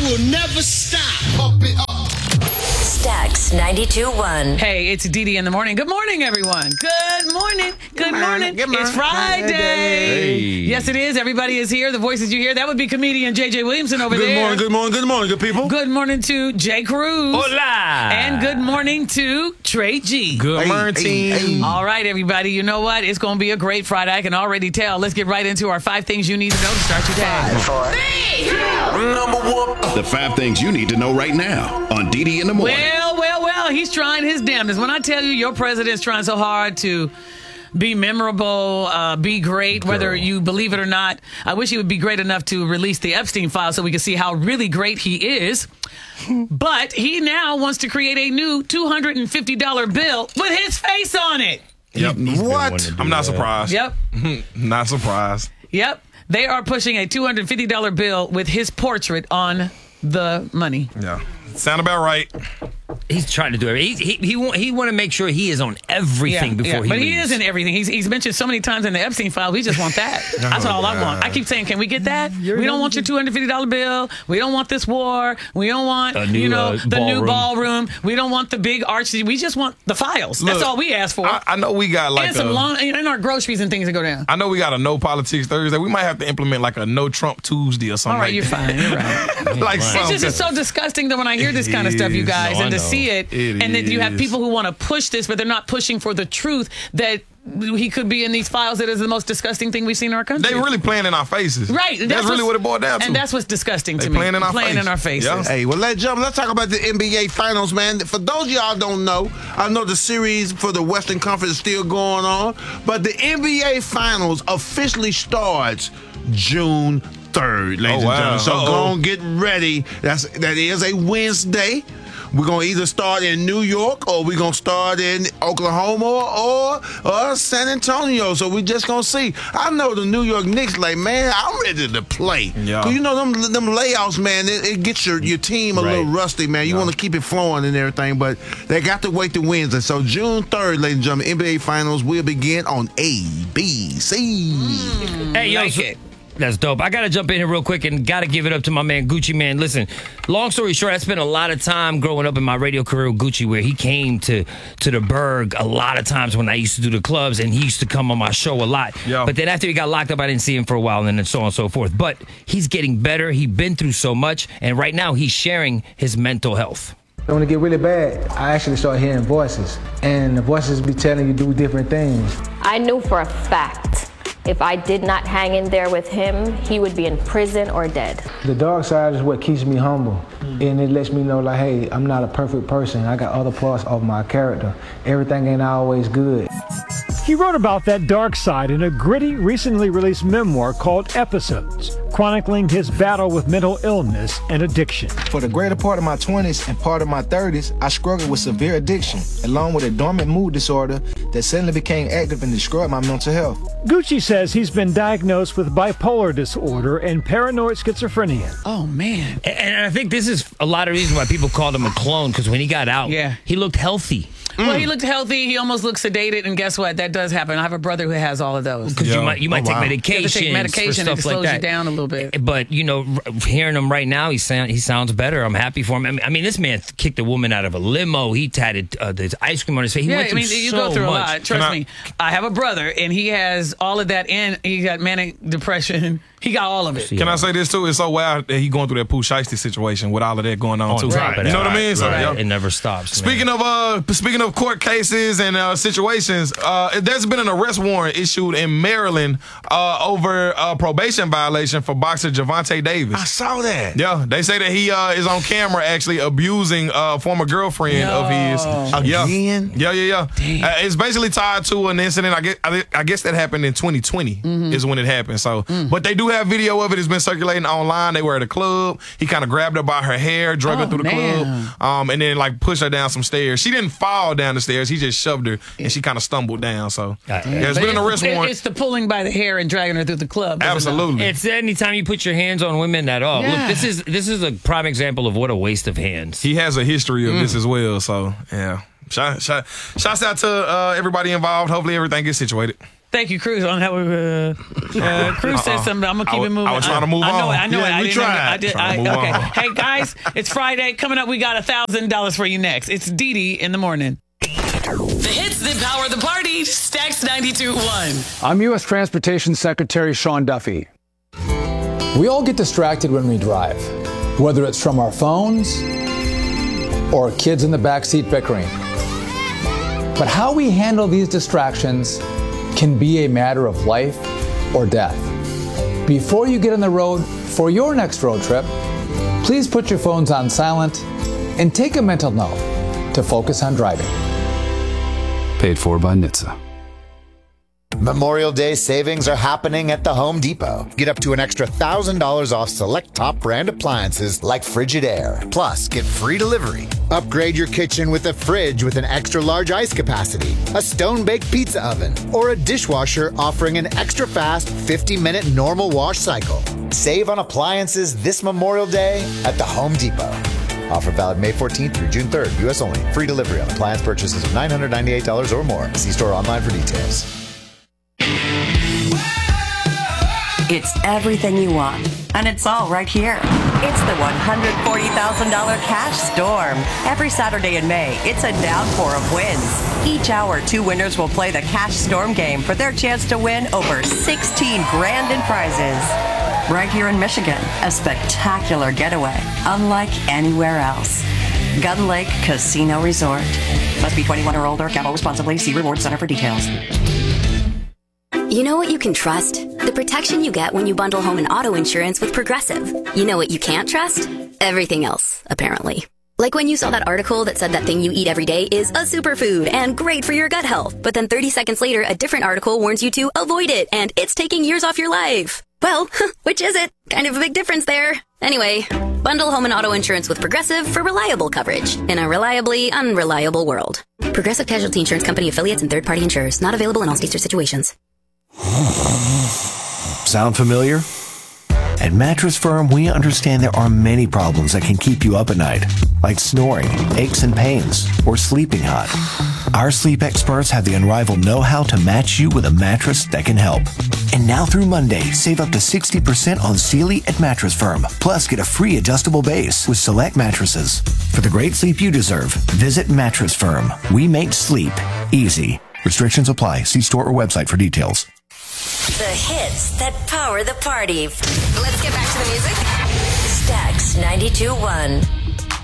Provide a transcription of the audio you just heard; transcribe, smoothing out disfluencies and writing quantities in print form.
will never stop. Pump it up. Stax 92.1. Hey, it's Dee in the morning. Good morning, everyone. Good morning. Good morning. It's Friday. Hey. Yes, it is. Everybody is here. The voices you hear, that would be comedian J.J. Williamson over there. Good morning, good people. Good morning to Jay Cruz. Hola. And good morning to Trey G. Good morning. All right, everybody. You know what? It's going to be a great Friday. I can already tell. Let's get right into our 5 things you need to know to start your day. 5, 4, 3, 2. Number 1. The 5 things you need to know right now on Dee in the morning. Well, he's trying his damnedest. When I tell you your president's trying so hard to be memorable, be great, whether you believe it or not, I wish he would be great enough to release the Epstein file so we can see how really great he is. But he now wants to create a new $250 bill with his face on it. Yep. What? I'm not surprised. Yep. Not surprised. Yep. They are pushing a $250 bill with his portrait on the money. Yeah. Sound about right. He's trying to do it. He want to make sure he is on everything before he But leaves. he is in everything. He's mentioned so many times in the Epstein file. We just want that. That's all I want. I keep saying, can we get that? We don't want your $250 bill. We don't want this war. We don't want A new, the new ballroom. ballroom. We don't want the big arch. We just want the files. That's Look, all we ask for. I know we got like and some and our groceries and things to go down. I know we got a no politics Thursday. We might have to implement like a no Trump Tuesday or something. All right, like you're that. fine. You're right. Like It's just so disgusting that when I hear this kind of stuff, you guys, No, and I to know. see it, and then you have people who want to push this, but they're not pushing for the truth that he could be in these files. That is the most disgusting thing we've seen in our country. They really playing in our faces. Right. That's really what it boiled down to. And that's what's disgusting to They me. playing in our faces. Yeah. Hey, well, let's talk about the NBA Finals, man. For those of y'all don't know, I know the series for the Western Conference is still going on, but the NBA Finals officially starts June 3rd, ladies and gentlemen. So go on, get ready. That is a Wednesday. We're going to either start in New York or we're going to start in Oklahoma or San Antonio. So we just going to see. I know the New York Knicks, like, man, I'm ready to play. Yeah. Because, you know, them layouts, man, it gets your team a little rusty, man. You want to keep it flowing and everything, but they got to wait to Wednesday. So June 3rd, ladies and gentlemen, NBA Finals will begin on ABC. Hey, yo, that's dope. I got to jump in here real quick and got to give it up to my man Gucci Man. Listen, long story short, I spent a lot of time growing up in my radio career with Gucci, where he came to the Berg a lot of times when I used to do the clubs, and he used to come on my show a lot. Yeah. But then after he got locked up, I didn't see him for a while, and then so on and so forth. But he's getting better. He's been through so much, and right now he's sharing his mental health. When it get really bad, I actually start hearing voices, and the voices be telling you to do different things. I knew for a fact if I did not hang in there with him, he would be in prison or dead. The dark side is what keeps me humble, and it lets me know, like, hey, I'm not a perfect person. I got other parts of my character. Everything ain't always good. He wrote about that dark side in a gritty, recently released memoir called Episodes, chronicling his battle with mental illness and addiction. For the greater part of my 20s and part of my 30s, I struggled with severe addiction, along with a dormant mood disorder that suddenly became active and destroyed my mental health. Gucci says he's been diagnosed with bipolar disorder and paranoid schizophrenia. Oh, man. And I think this is a lot of reasons why people called him a clone, because when he got out, he looked healthy. Well, he looked healthy. He almost looked sedated, and guess what? That does happen. I have a brother who has all of those. Because you might take medication. You have to take medication, for stuff it like slows that. you down a little bit. But, you know, hearing him right now, he sounds better. I'm happy for him. I mean, this man kicked a woman out of a limo. He tatted the ice cream on his face. He went through you so go through much. a lot. Trust me. I have a brother, and he has all of that, and he got manic depression. He got all of it. Can I say this too? It's so wild that he going through that Pooh Shiesty situation with all of that going on too. Right. You know what I mean? So, It never stops. Speaking of court cases and situations, there's been an arrest warrant issued in Maryland over a probation violation for boxer Gervonta Davis. I saw that. Yeah, they say that he is on camera actually abusing a former girlfriend of his. Again? Yeah. It's basically tied to an incident. I guess that happened in 2020 is when it happened. So, but they do have video of it. It's been circulating online. They were at a club. He kind of grabbed her by her hair, drug her through the club, and then like pushed her down some stairs. She didn't fall down the stairs. He just shoved her, and she kind of stumbled down. So, there's been an arrest warrant. It's the pulling by the hair and dragging her through the club. Absolutely. It's anytime you put your hands on women at all. Yeah. Look, this is a prime example of what a waste of hands. He has a history of this as well. So, yeah. Shouts out to everybody involved. Hopefully everything gets situated. Thank you, Cruz. On how Cruz said something. I'm gonna keep it moving. I was trying to move on. I know it. Yeah, I we didn't know tried. it. I did. Trying to move Okay. on. Hey guys, it's Friday. Coming up, we got $1,000 for you next. It's Dee Dee in the morning. The hits that power the party. Stacks 92.1. I'm U.S. Transportation Secretary Sean Duffy. We all get distracted when we drive, whether it's from our phones or kids in the backseat bickering. But how we handle these distractions can be a matter of life or death. Before you get on the road for your next road trip, please put your phones on silent and take a mental note to focus on driving. Paid for by NHTSA. Memorial Day savings are happening at the Home Depot. Get up to an extra $1,000 off select top brand appliances like Frigidaire. Plus, get free delivery. Upgrade your kitchen with a fridge with an extra large ice capacity, a stone-baked pizza oven, or a dishwasher offering an extra fast 50-minute normal wash cycle. Save on appliances this Memorial Day at the Home Depot. Offer valid May 14th through June 3rd. U.S. only. Free delivery on appliance purchases of $998 or more. See store online for details. It's everything you want, and it's all right here. It's the $140,000 Cash Storm. Every Saturday in May, it's a downpour of wins. Each hour, 2 winners will play the Cash Storm game for their chance to win over $16 grand in prizes. Right here in Michigan, a spectacular getaway, unlike anywhere else. Gun Lake Casino Resort. Must be 21 or older. Gamble responsibly. See Reward Center for details. You know what you can trust? The protection you get when you bundle home and auto insurance with Progressive. You know what you can't trust? Everything else, apparently. Like when you saw that article that said that thing you eat every day is a superfood and great for your gut health. But then 30 seconds later, a different article warns you to avoid it and it's taking years off your life. Well, which is it? Kind of a big difference there. Anyway, bundle home and auto insurance with Progressive for reliable coverage in a reliably unreliable world. Progressive Casualty Insurance Company affiliates and third-party insurers. Not available in all states or situations. Sound familiar? At Mattress Firm, we understand there are many problems that can keep you up at night, like snoring, aches and pains, or sleeping hot. Our sleep experts have the unrivaled know-how to match you with a mattress that can help. And now through Monday, save up to 60% on Sealy at Mattress Firm. Plus, get a free adjustable base with select mattresses. For the great sleep you deserve, visit Mattress Firm. We make sleep easy. Restrictions apply. See store or website for details. The hits that power the party. Let's get back to the music. Stacks 92.1.